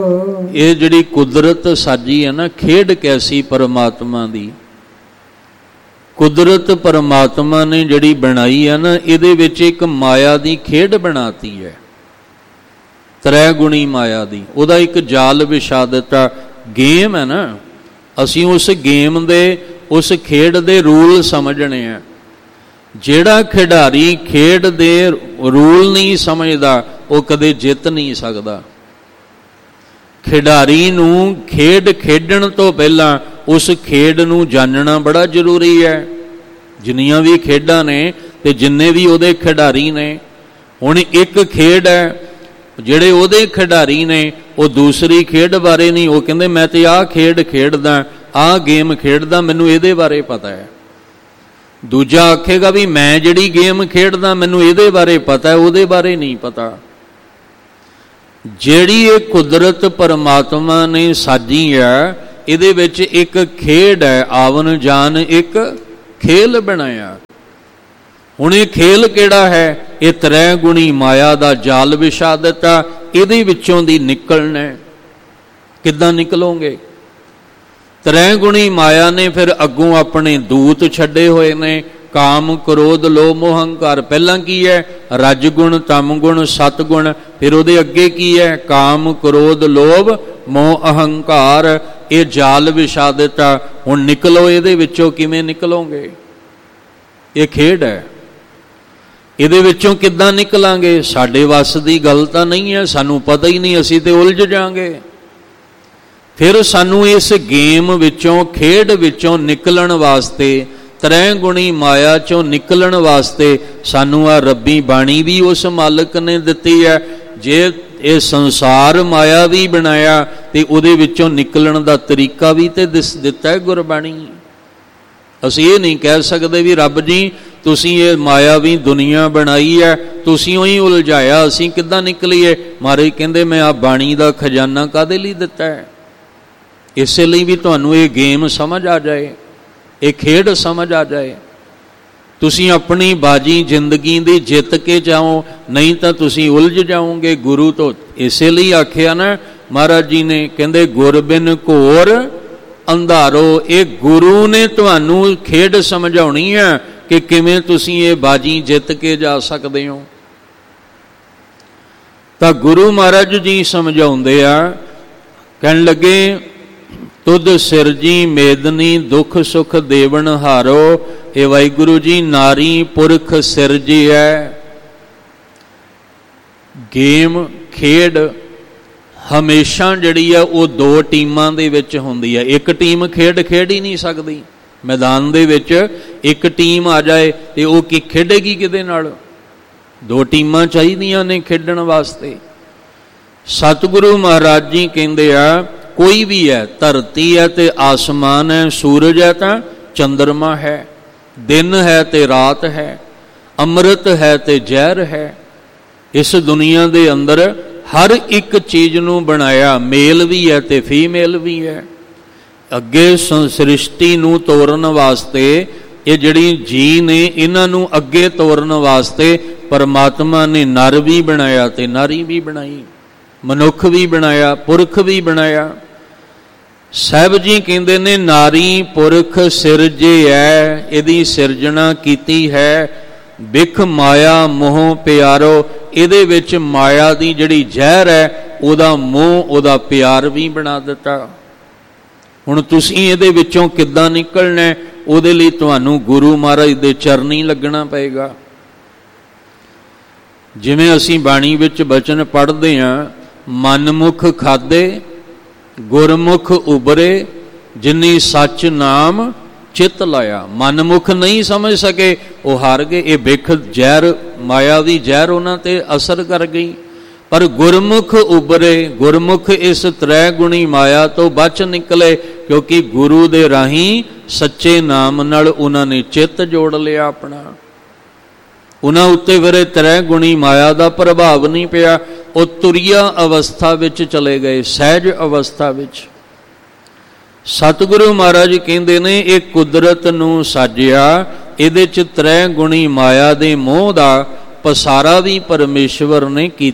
ਇਹ ਜਿਹੜੀ ਕੁਦਰਤ ਸਾਜੀ ਹੈ ਨਾ, ਖੇਡ ਕੈਸੀ ਪਰਮਾਤਮਾ ਦੀ। ਕੁਦਰਤ ਪਰਮਾਤਮਾ ਨੇ ਜਿਹੜੀ ਬਣਾਈ ਹੈ ਨਾ, ਇਹਦੇ ਵਿੱਚ ਇੱਕ ਮਾਇਆ ਦੀ ਖੇਡ ਬਣਾਤੀ ਹੈ, ਤ੍ਰੈ ਗੁਣੀ ਮਾਇਆ ਦੀ। ਉਹਦਾ ਇੱਕ ਜਾਲ ਵਿਛਾ ਦਿੱਤਾ। ਗੇਮ ਹੈ ਨਾ, ਅਸੀਂ ਉਸ ਗੇਮ ਦੇ, ਉਸ ਖੇਡ ਦੇ ਰੂਲ ਸਮਝਣੇ ਆ। ਜਿਹੜਾ ਖਿਡਾਰੀ ਖੇਡ ਦੇ ਰੂਲ ਨਹੀਂ ਸਮਝਦਾ, ਉਹ ਕਦੇ ਜਿੱਤ ਨਹੀਂ ਸਕਦਾ। ਖਿਡਾਰੀ ਨੂੰ ਖੇਡ ਖੇਡਣ ਤੋਂ ਪਹਿਲਾਂ ਉਸ ਖੇਡ ਨੂੰ ਜਾਣਨਾ ਬੜਾ ਜ਼ਰੂਰੀ ਹੈ। ਜਿੰਨੀਆਂ ਵੀ ਖੇਡਾਂ ਨੇ ਤੇ ਜਿੰਨੇ ਵੀ ਉਹਦੇ ਖਿਡਾਰੀ ਨੇ, ਹੁਣ ਇੱਕ ਖੇਡ ਹੈ, ਜਿਹੜੇ ਉਹਦੇ ਖਿਡਾਰੀ ਨੇ ਉਹ ਦੂਸਰੀ ਖੇਡ ਬਾਰੇ ਨਹੀਂ, ਉਹ ਕਹਿੰਦੇ ਮੈਂ ਤੇ ਆਹ ਖੇਡ ਖੇਡਦਾ, ਆਹ ਗੇਮ ਖੇਡਦਾ, ਮੈਨੂੰ ਇਹਦੇ ਬਾਰੇ ਪਤਾ ਹੈ। ਦੂਜਾ ਆਖੇਗਾ ਵੀ ਮੈਂ ਜਿਹੜੀ ਗੇਮ ਖੇਡਦਾ ਮੈਨੂੰ ਇਹਦੇ ਬਾਰੇ ਪਤਾ ਹੈ, ਉਹਦੇ ਬਾਰੇ ਨਹੀਂ ਪਤਾ। ਜਿਹੜੀ ਇਹ ਕੁਦਰਤ ਪਰਮਾਤਮਾ ਨੇ ਸਾਜੀ ਹੈ, ਇਹਦੇ ਵਿੱਚ ਇੱਕ ਖੇਡ ਹੈ, ਆਵਨ ਜਾਨ ਇੱਕ ਖੇਲ ਬਣਾਇਆ। ਹੁਣ ਇਹ ਖੇਲ ਕਿਹੜਾ ਹੈ? ਇਹ ਤ੍ਰੈ ਗੁਣੀ ਮਾਇਆ ਦਾ ਜਾਲ ਵਿਛਾ ਦਿੱਤਾ, ਇਹਦੇ ਵਿੱਚੋਂ ਦੀ ਨਿਕਲਣਾ। ਕਿੱਦਾਂ ਨਿਕਲੋਗੇ? ਤ੍ਰੈ ਗੁਣੀ ਮਾਇਆ ਨੇ ਫਿਰ ਅੱਗੋਂ ਆਪਣੇ ਦੂਤ ਛੱਡੇ ਹੋਏ ਨੇ, ਕਾਮ ਕ੍ਰੋਧ ਲੋਭ ਮੋਹ ਹੰਕਾਰ। ਪਹਿਲਾਂ ਕੀ ਹੈ? ਰਜ ਗੁਣ ਤਮ ਗੁਣ ਸਤ ਗੁਣ। ਫਿਰ ਉਹਦੇ ਅੱਗੇ ਕੀ ਹੈ? ਕਾਮ ਕ੍ਰੋਧ ਲੋਭ ਮੋਹ ਅਹੰਕਾਰ। ਇਹ ਜਾਲ ਵਿਛਾ ਦਿੱਤਾ। ਹੁਣ ਨਿਕਲੋ ਇਹਦੇ ਵਿੱਚੋਂ। ਕਿਵੇਂ ਨਿਕਲੋਗੇ? ਇਹ ਖੇਡ ਹੈ, ਇਹਦੇ ਵਿੱਚੋਂ ਕਿੱਦਾਂ ਨਿਕਲਾਂਗੇ? ਸਾਡੇ ਵੱਸ ਦੀ ਗੱਲ ਤਾਂ ਨਹੀਂ ਹੈ, ਸਾਨੂੰ ਪਤਾ ਹੀ ਨਹੀਂ, ਅਸੀਂ ਤੇ ਉਲਝ ਜਾਾਂਗੇ। ਫਿਰ ਸਾਨੂੰ ਇਸ ਗੇਮ ਵਿੱਚੋਂ, ਖੇਡ ਵਿੱਚੋਂ ਨਿਕਲਣ ਵਾਸਤੇ, ਤ੍ਰੈ ਗੁਣੀ ਮਾਇਆ ਚੋਂ ਨਿਕਲਣ ਵਾਸਤੇ ਸਾਨੂੰ ਆ ਰੱਬੀ ਬਾਣੀ ਵੀ ਉਸ ਮਾਲਕ ਨੇ ਦਿੱਤੀ ਹੈ। ਜੇ ਇਹ ਸੰਸਾਰ ਮਾਇਆ ਵੀ ਬਣਾਇਆ ਤੇ ਉਹਦੇ ਵਿੱਚੋਂ ਨਿਕਲਣ ਦਾ ਤਰੀਕਾ ਵੀ ਤੇ ਦਿੱਤਾ ਹੈ ਗੁਰਬਾਣੀ। ਅਸੀਂ ਇਹ ਨਹੀਂ ਕਹਿ ਸਕਦੇ ਵੀ ਰੱਬ ਜੀ ਤੁਸੀਂ ਇਹ ਮਾਇਆਵੀ ਦੁਨੀਆ ਬਣਾਈ ਹੈ, ਤੁਸੀਂ ਉਹੀ ਉਲਝਾਇਆ, ਅਸੀਂ ਕਿੱਦਾਂ ਨਿਕਲੀਏ? ਮਹਾਰਾਜ ਕਹਿੰਦੇ ਮੈਂ ਆ ਬਾਣੀ ਦਾ ਖਜ਼ਾਨਾ ਕਾਹਦੇ ਲਈ ਦਿੱਤਾ ਹੈ? ਇਸੇ ਲਈ ਵੀ ਤੁਹਾਨੂੰ ਇਹ ਗੇਮ ਸਮਝ ਆ ਜਾਏ, ਇਹ ਖੇਡ ਸਮਝ ਆ ਜਾਏ, ਤੁਸੀਂ ਆਪਣੀ ਬਾਜੀ ਜ਼ਿੰਦਗੀ ਦੀ ਜਿੱਤ ਕੇ ਜਾਓ, ਨਹੀਂ ਤਾਂ ਤੁਸੀਂ ਉਲਝ ਜਾਓਗੇ ਗੁਰੂ ਤੋਂ। ਇਸੇ ਲਈ ਆਖਿਆ ਨਾ ਮਹਾਰਾਜ ਜੀ ਨੇ, ਕਹਿੰਦੇ ਗੁਰ ਬਿਨ ਘੋਰ ਅੰਧਾਰੋ। ਇਹ ਗੁਰੂ ਨੇ ਤੁਹਾਨੂੰ ਖੇਡ ਸਮਝਾਉਣੀ ਹੈ ਕਿ ਕਿਵੇਂ ਤੁਸੀਂ ਇਹ ਬਾਜੀ ਜਿੱਤ ਕੇ ਜਾ ਸਕਦੇ ਹੋ। ਤਾਂ ਗੁਰੂ ਮਹਾਰਾਜ ਜੀ ਸਮਝਾਉਂਦੇ ਆ, ਕਹਿਣ ਲੱਗੇ ਤੁਧ ਸਿਰਜੀ ਮੇਦਨੀ ਦੁੱਖ ਸੁਖ ਦੇਵਨ ਹਾਰੋ। ਇਹ ਵਾਹਿਗੁਰੂ ਜੀ ਨਾਰੀ ਪੁਰਖ ਸਿਰਜਿਐ। ਗੇਮ ਖੇਡ ਹਮੇਸ਼ਾ ਜਿਹੜੀ ਆ ਉਹ ਦੋ ਟੀਮਾਂ ਦੇ ਵਿੱਚ ਹੁੰਦੀ ਹੈ। ਇੱਕ ਟੀਮ ਖੇਡ ਖੇਡ ਹੀ ਨਹੀਂ ਸਕਦੀ। ਮੈਦਾਨ ਦੇ ਵਿੱਚ ਇੱਕ ਟੀਮ ਆ ਜਾਏ ਤੇ ਉਹ ਕੀ ਖੇਡੇਗੀ ਕਿਹਦੇ ਨਾਲ? ਦੋ ਟੀਮਾਂ ਚਾਹੀਦੀਆਂ ਨੇ ਖੇਡਣ ਵਾਸਤੇ। ਸਤਿਗੁਰੂ ਮਹਾਰਾਜ ਜੀ ਕਹਿੰਦੇ ਆ ਕੋਈ ਵੀ ਹੈ, ਧਰਤੀ ਹੈ ਤੇ ਆਸਮਾਨ ਹੈ, ਸੂਰਜ ਹੈ ਤਾਂ ਚੰਦਰਮਾ ਹੈ, ਦਿਨ ਹੈ ਤੇ ਰਾਤ ਹੈ, ਅੰਮ੍ਰਿਤ ਹੈ ਤੇ ਜ਼ਹਿਰ ਹੈ। ਇਸ ਦੁਨੀਆ ਦੇ ਅੰਦਰ ਹਰ ਇੱਕ ਚੀਜ਼ ਨੂੰ ਬਣਾਇਆ, ਮੇਲ ਵੀ ਹੈ ਤੇ ਫੀਮੇਲ ਵੀ ਹੈ। ਅੱਗੇ ਸ੍ਰਿਸ਼ਟੀ ਨੂੰ ਤੋਰਨ ਵਾਸਤੇ ਇਹ ਜਿਹੜੀ ਜੀ ਨੇ, ਇਹਨਾਂ ਨੂੰ ਅੱਗੇ ਤੋਰਨ ਵਾਸਤੇ ਪਰਮਾਤਮਾ ਨੇ ਨਰ ਵੀ ਬਣਾਇਆ ਤੇ ਨਾਰੀ ਵੀ ਬਣਾਈ, ਮਨੁੱਖ ਵੀ ਬਣਾਇਆ, ਪੁਰਖ ਵੀ ਬਣਾਇਆ। ਸਾਹਿਬ ਜੀ ਕਹਿੰਦੇ ਨੇ ਨਾਰੀ ਪੁਰਖ ਸਿਰਜਿਐ, ਇਹਦੀ ਸਿਰਜਣਾ ਕੀਤੀ ਹੈ। ਬਿਖ ਮਾਇਆ ਮੋਹ ਪਿਆਰੋ। ਇਹਦੇ ਵਿੱਚ ਮਾਇਆ ਦੀ ਜਿਹੜੀ ਜ਼ਹਿਰ ਹੈ, ਉਹਦਾ ਮੋਹ, ਉਹਦਾ ਪਿਆਰ ਵੀ ਬਣਾ ਦਿੱਤਾ। ਹੁਣ ਤੁਸੀਂ ਇਹਦੇ ਵਿੱਚੋਂ ਕਿੱਦਾਂ ਨਿਕਲਣਾ? ਉਹਦੇ ਲਈ ਤੁਹਾਨੂੰ ਗੁਰੂ ਮਹਾਰਾਜ ਦੇ ਚਰਨੀ ਲੱਗਣਾ ਪਏਗਾ। ਜਿਵੇਂ ਅਸੀਂ ਬਾਣੀ ਵਿੱਚ ਬਚਨ ਪੜ੍ਹਦੇ ਹਾਂ, ਮਨਮੁਖ ਖਾਦੇ ਗੁਰਮੁਖ ਉਬਰੇ, ਜਿਨੀ ਸੱਚ ਨਾਮ ਚਿੱਤ ਲਾਇਆ। ਮਨਮੁਖ ਨਹੀਂ ਸਮਝ ਸਕੇ, ਉਹ ਹਾਰ ਗਏ। ਇਹ ਬਿਖ ਜ਼ਹਿਰ, ਮਾਇਆ ਦੀ ਜ਼ਹਿਰ ਉਹਨਾਂ ਤੇ ਅਸਰ ਕਰ ਗਈ। ਪਰ ਗੁਰਮੁਖ ਉਬਰੇ, ਗੁਰਮੁਖ ਇਸ ਤ੍ਰੈ ਗੁਣੀ ਮਾਇਆ ਤੋਂ ਬਚ ਨਿਕਲੇ, ਕਿਉਂਕਿ ਗੁਰੂ ਦੇ ਰਾਹੀਂ ਸੱਚੇ ਨਾਮ ਨਾਲ ਉਹਨਾਂ ਨੇ ਚਿੱਤ ਜੋੜ ਲਿਆ ਆਪਣਾ। ਉਹਨਾਂ ਉੱਤੇ ਫਿਰ ਤ੍ਰੈ ਗੁਣੀ ਮਾਇਆ ਦਾ ਪ੍ਰਭਾਵ ਨਹੀਂ ਪਿਆ। ਉਹ ਤੁਰੀਆ ਅਵਸਥਾ ਵਿੱਚ ਚਲੇ ਗਏ, ਸਹਿਜ ਅਵਸਥਾ ਵਿੱਚ। ਸਤਿਗੁਰੂ ਮਹਾਰਾਜ ਕਹਿੰਦੇ ਨੇ ਇਹ ਕੁਦਰਤ ਨੂੰ ਸਾਜਿਆ, ਇਹਦੇ 'ਚ ਤ੍ਰੈ ਗੁਣੀ ਮਾਇਆ ਦੇ ਮੋਹ ਦਾ ਪਸਾਰਾ ਵੀ ਪਰਮੇਸ਼ਵਰ ਨੇ ਕੀਤਾ।